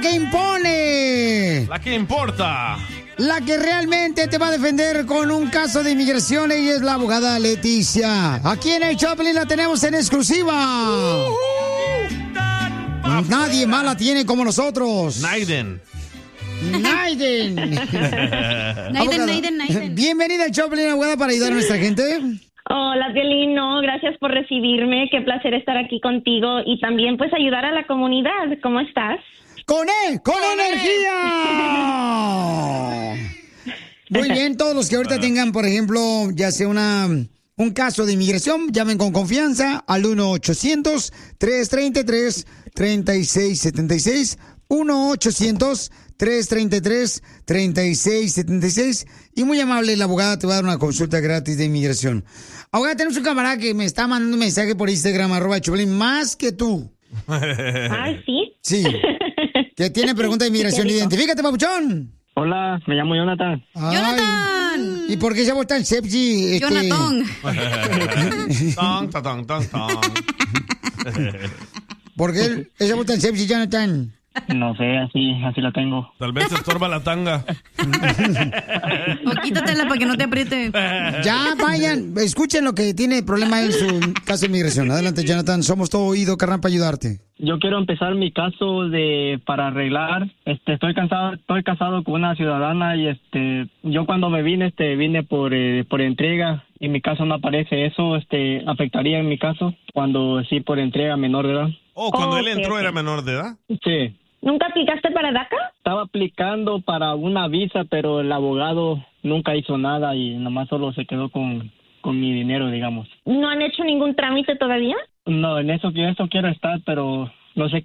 que impone. La que importa. La que realmente te va a defender con un caso de inmigración, ella es la abogada Leticia. Aquí en el Choplin la tenemos en exclusiva. Nadie más la tiene como nosotros. Naiden. Naiden. Bienvenida al Choplin, abogada, para ayudar a nuestra gente. Hola, Piolín, gracias por recibirme, qué placer estar aquí contigo y también pues ayudar a la comunidad. ¿Cómo estás? ¡Con energía! Muy bien, todos los que ahorita tengan, por ejemplo, ya sea un caso de inmigración, llamen con confianza al 1-800-333-3676, 1-800-333-3676, y muy amable, la abogada te va a dar una consulta gratis de inmigración. Abogada, tenemos un camarada que me está mandando un mensaje por Instagram, @Choplin, más que tú. Ay, ¿sí? Sí. Que tiene pregunta de inmigración. Identifícate, papuchón. Hola, me llamo Jonathan. Ay, ¡Jonathan! ¿Y por qué se llama tan sepsi? Jonathan. ¿Por qué se llama tan sepsi, Jonathan? No sé, así la tengo. Tal vez te estorba la tanga. O quítatela para que no te apriete. Ya, vayan, escuchen lo que tiene problema en su caso de inmigración. Adelante, Jonathan, somos todo oído, carnal, para ayudarte. Yo quiero empezar mi caso para arreglar. Estoy casado con una ciudadana y yo cuando me vine por entrega. En mi caso no aparece eso, afectaría en mi caso cuando sí por entrega menor de edad. Cuando él entró era menor de edad. Sí. ¿Nunca aplicaste para DACA? Estaba aplicando para una visa, pero el abogado nunca hizo nada y nomás solo se quedó con mi dinero, digamos. ¿No han hecho ningún trámite todavía? No, en eso quiero estar, pero no sé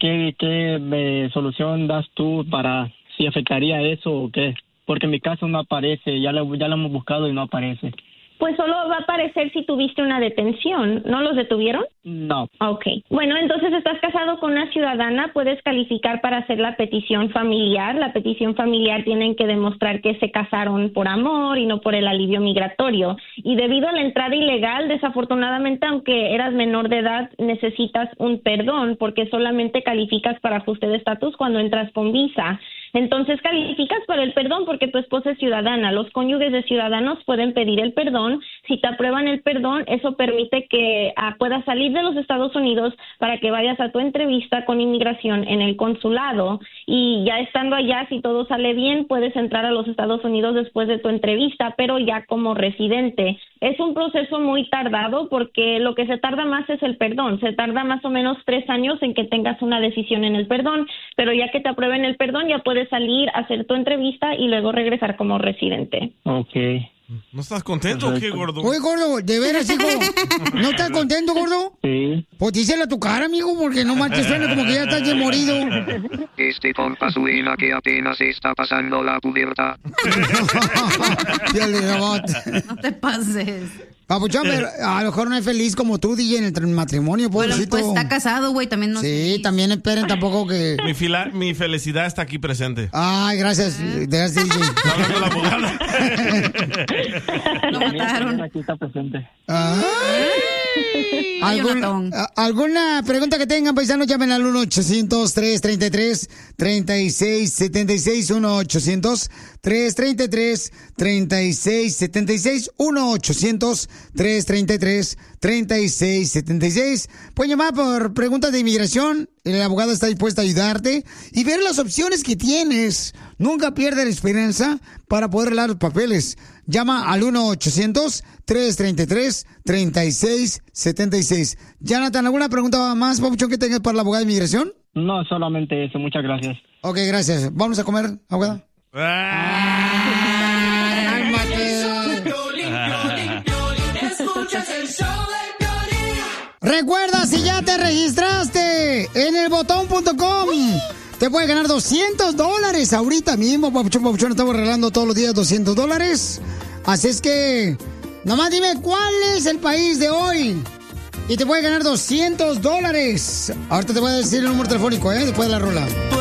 qué solución das tú para si afectaría eso o qué. Porque en mi caso no aparece, ya lo hemos buscado y no aparece. Pues solo va a aparecer si tuviste una detención. ¿No los detuvieron? No. Ok. Bueno, entonces estás casado con una ciudadana, puedes calificar para hacer la petición familiar. La petición familiar tienen que demostrar que se casaron por amor y no por el alivio migratorio. Y debido a la entrada ilegal, desafortunadamente, aunque eras menor de edad, necesitas un perdón porque solamente calificas para ajuste de estatus cuando entras con visa. Entonces calificas para el perdón porque tu esposa es ciudadana. Los cónyuges de ciudadanos pueden pedir el perdón. Si te aprueban el perdón, eso permite que puedas salir de los Estados Unidos para que vayas a tu entrevista con inmigración en el consulado. Y ya estando allá, si todo sale bien, puedes entrar a los Estados Unidos después de tu entrevista, pero ya como residente. Es un proceso muy tardado porque lo que se tarda más es el perdón. Se tarda más o menos 3 años en que tengas una decisión en el perdón, pero ya que te aprueben el perdón, ya puedes salir, hacer tu entrevista y luego regresar como residente. Okay. ¿No estás contento o qué, gordo? Oye, gordo, de veras, hijo, ¿no estás contento, gordo? Sí. Pues díselo a tu cara, amigo, porque no más te suena como que ya estás bien morido. Compa suena que apenas está pasando la pubertad. No te pases. Papuchón, pero a lo mejor no es feliz como tú, DJ, en el matrimonio, pobrecito. Bueno, pues está casado, güey, también no. Sí, también esperen tampoco que... Mi felicidad está aquí presente. Ay, gracias, gracias, DJ. Está hablando la abogada. Lo mataron. Aquí está presente. ¿Alguna pregunta que tengan, paisanos? Llamen al 1-800-333-3676, 1-800-333-3676, 1-800-333-3676. Pueden llamar por preguntas de inmigración. El abogado está dispuesto a ayudarte y ver las opciones que tienes. Nunca pierdas la esperanza para poder arreglar los papeles. Llama al 1-800-333-3676. Jonathan, ¿alguna pregunta más, papuchón, que tengas para la abogada de inmigración? No, solamente eso. Muchas gracias. Ok, gracias. ¿Vamos a comer, abogada? Recuerda, si ya te registraste en elbotón.com, te puedes ganar $200 ahorita mismo, papuchón. Estamos regalando todos los días $200. Así es que, nomás dime cuál es el país de hoy y te puedes ganar $200. Ahorita te voy a decir el número telefónico, después de la rola.